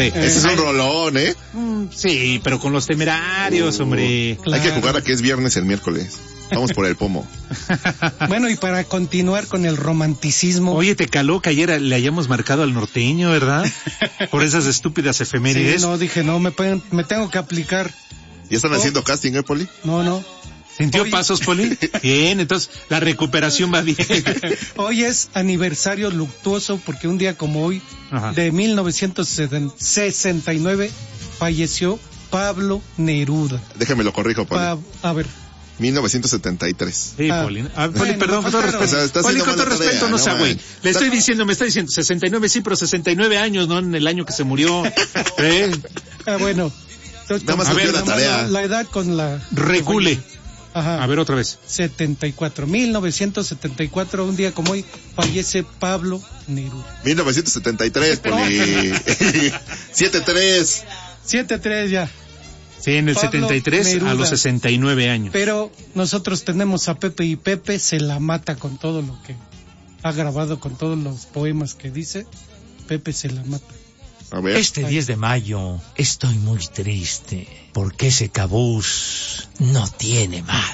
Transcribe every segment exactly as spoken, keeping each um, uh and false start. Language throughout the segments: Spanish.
hombre. Ese es un rolón, ¿eh? Mm, sí, pero con los Temerarios, uh, hombre. Claro. Hay que jugar a que es viernes el miércoles. Vamos por el pomo. Bueno, y para continuar con el romanticismo. Oye, te caló que ayer le hayamos marcado al norteño, ¿verdad? Por esas estúpidas efemérides. Sí, no, dije, no, me, pueden, me tengo que aplicar. ¿Ya están oh. haciendo casting, eh, Poli? No, no. ¿Sintió Hoy... pasos, Poli? Bien, entonces la recuperación va bien. Hoy es aniversario luctuoso porque un día como hoy, Ajá. de mil novecientos sesenta y nueve, falleció Pablo Neruda. Déjame lo corrijo, Poli. Pa... A ver. mil novecientos setenta y tres. Sí, ah, Poli. Ah, Poli, bueno, perdón, con todo respeto. O sea, Poli, con todo respeto, no sea güey. Le estoy diciendo, me está diciendo sesenta y nueve, sí, pero sesenta y nueve años, ¿no? En el año que se murió. ¿Eh? Ah, bueno. Entonces, Nada más a ver, la tarea. La, la edad con la... Recule. Ajá. A ver, otra vez. setenta y cuatro. mil novecientos setenta y cuatro, un día como hoy, fallece Pablo Neruda. mil novecientos setenta y tres, Poli. siete tres. siete tres ya. Sí, en el Pablo setenta y tres Neruda. A los sesenta y nueve años. Pero nosotros tenemos a Pepe y Pepe se la mata con todo lo que ha grabado, con todos los poemas que dice. Pepe se la mata. A ver. Este diez de mayo estoy muy triste porque ese cabús no tiene mar.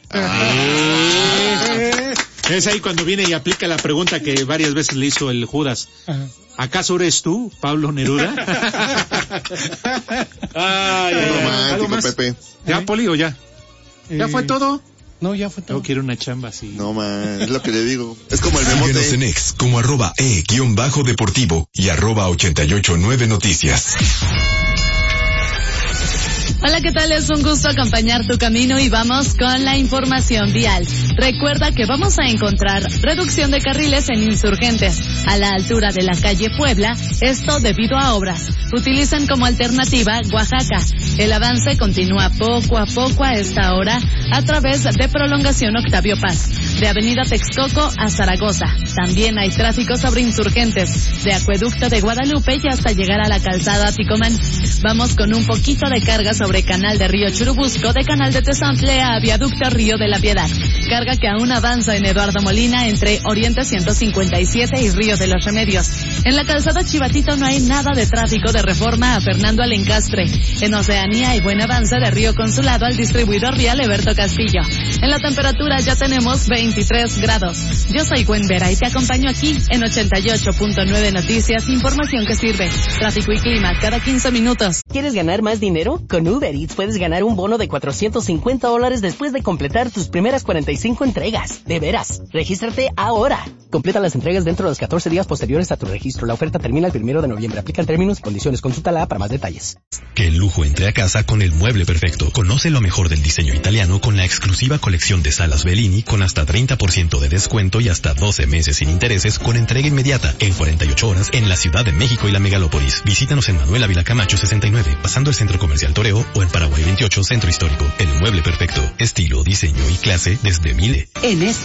Ah. Es ahí cuando viene y aplica la pregunta que varias veces le hizo el Judas. Ajá. ¿Acaso eres tú, Pablo Neruda? Ay, ay, romántico, más? Pepe. ¿Ya, Poli, o ya? Eh, ¿Ya fue todo? No, ya fue todo. Yo quiero una chamba así. No, man, es lo que le digo. Es como el memote. Síguenos en X como arroba e guión bajo deportivo y arroba ochenta y ocho nueve noticias. Hola, ¿qué tal? Es un gusto acompañar tu camino y vamos con la información vial. Recuerda que vamos a encontrar reducción de carriles en Insurgentes a la altura de la calle Puebla, esto debido a obras. Utilizan como alternativa Oaxaca. El avance continúa poco a poco a esta hora a través de prolongación Octavio Paz, de Avenida Texcoco a Zaragoza. También hay tráfico sobre Insurgentes, de Acueducto de Guadalupe y hasta llegar a la calzada Ticomán. Vamos con un poquito de carga sobre Canal de Río Churubusco, de Canal de Tezontle a Viaducto Río de la Piedad. Carga que aún avanza en Eduardo Molina entre Oriente ciento cincuenta y siete y Río de los Remedios. En la calzada Chivatito no hay nada de tráfico de Reforma a Fernando Alencastre. En Oceanía hay buen avance de Río Consulado al distribuidor vial Eberto Castillo. En la temperatura ya tenemos veintitrés grados. Yo soy Gwen Vera y te acompaño aquí en ochenta y ocho punto nueve Noticias, información que sirve. Tráfico y clima cada quince minutos. ¿Quieres ganar más dinero? Con Uber Eats puedes ganar un bono de cuatrocientos cincuenta dólares después de completar tus primeras cuarenta y cinco entregas. De veras, regístrate ahora. Completa las entregas dentro de los catorce días posteriores a tu registro. La oferta termina el primero de noviembre. Aplican términos y condiciones. Consúltala para más detalles. Que el lujo entre a casa con el mueble perfecto. Conoce lo mejor del diseño italiano con la exclusiva colección de salas Bellini con hasta treinta por ciento de descuento y hasta doce meses sin intereses con entrega inmediata en cuarenta y ocho horas en la Ciudad de México y la Megalópolis. Visítanos en Manuel Ávila Camacho sesenta y nueve, pasando el Centro Comercial Toreo, o en Paraguay veintiocho, Centro Histórico. El mueble perfecto. Estilo, diseño y clase desde Miele. En esta